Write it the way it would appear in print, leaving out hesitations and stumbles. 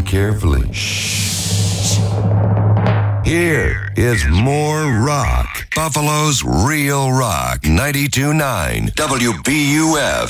carefully. Shh. Here is more rock. Buffalo's Real Rock 92.9 WBUF.